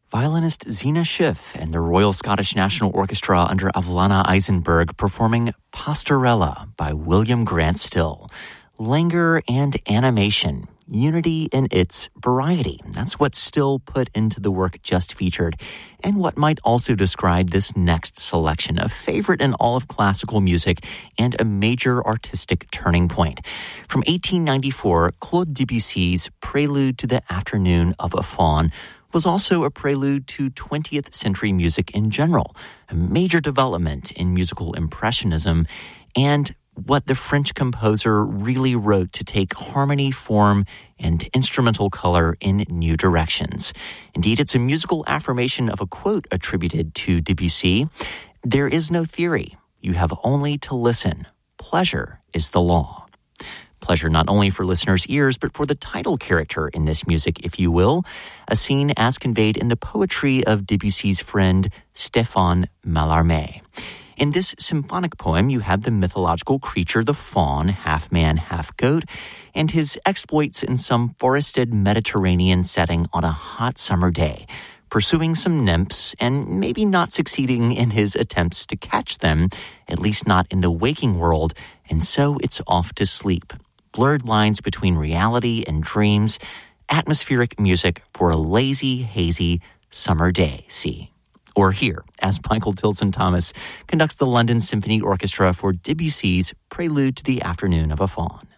Violinist Zena Schiff and the Royal Scottish National Orchestra under Avalana Eisenberg performing Pastorella by William Grant Still. Languor and animation, unity in its variety. That's what Still put into the work just featured, and what might also describe this next selection, a favorite in all of classical music and a major artistic turning point. From 1894, Claude Debussy's Prelude to the Afternoon of a Faun was also a prelude to 20th century music in general, a major development in musical impressionism, and what the French composer really wrote to take harmony, form, and instrumental color in new directions. Indeed, it's a musical affirmation of a quote attributed to Debussy: "There is no theory. You have only to listen. Pleasure is the law." Pleasure not only for listeners' ears, but for the title character in this music, if you will, a scene as conveyed in the poetry of Debussy's friend Stéphane Mallarmé. In this symphonic poem, you have the mythological creature, the faun, half man, half goat, and his exploits in some forested Mediterranean setting on a hot summer day, pursuing some nymphs and maybe not succeeding in his attempts to catch them, at least not in the waking world, and so it's off to sleep. Blurred lines between reality and dreams, atmospheric music for a lazy, hazy summer day, see. Or here, as Michael Tilson Thomas conducts the London Symphony Orchestra for Debussy's Prelude to the Afternoon of a Faun.